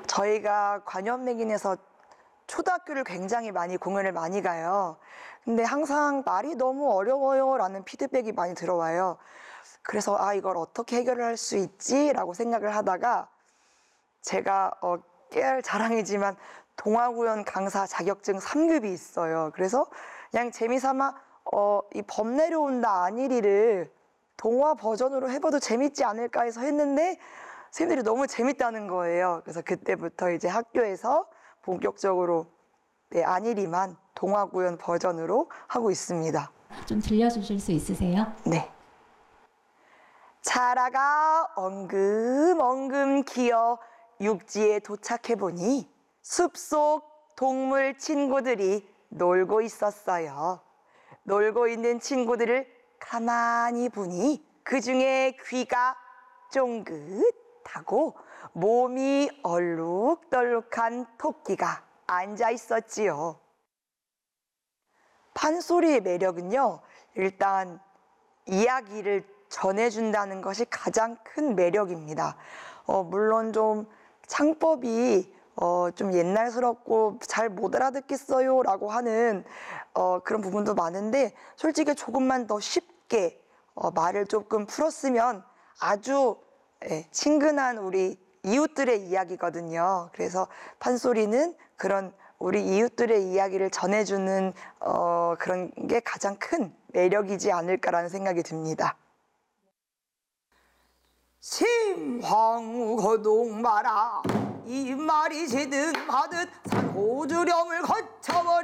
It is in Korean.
저희가 관현맥인에서 초등학교를 굉장히 많이 공연을 많이 가요. 근데 항상 말이 너무 어려워요 라는 피드백이 많이 들어와요. 그래서 이걸 어떻게 해결을 할 수 있지? 라고 생각을 하다가 제가 깨알 자랑이지만 동화구연 강사 자격증 3급이 있어요. 그래서 그냥 재미삼아 이 범 내려온다 안일이를 동화 버전으로 해봐도 재밌지 않을까 해서 했는데 선생님들이 너무 재밌다는 거예요. 그래서 그때부터 이제 학교에서 본격적으로 안일이만 동화구연 버전으로 하고 있습니다. 좀 들려주실 수 있으세요? 네. 차라가 엉금엉금 기어 육지에 도착해보니 숲속 동물 친구들이 놀고 있었어요. 놀고 있는 친구들을 가만히 보니 그 중에 귀가 쫑긋하고 몸이 얼룩덜룩한 토끼가 앉아 있었지요. 판소리의 매력은요, 일단 이야기를 전해준다는 것이 가장 큰 매력입니다. 물론 좀 창법이 좀 옛날스럽고 잘 못 알아듣겠어요 라고 하는 그런 부분도 많은데 솔직히 조금만 더 쉽게 말을 조금 풀었으면 아주 친근한 우리 이웃들의 이야기거든요. 그래서 판소리는 그런 우리 이웃들의 이야기를 전해주는 그런 게 가장 큰 매력이지 않을까라는 생각이 듭니다. 심황거동 마라 이 말이 시든 하듯 산호주령을 거쳐버려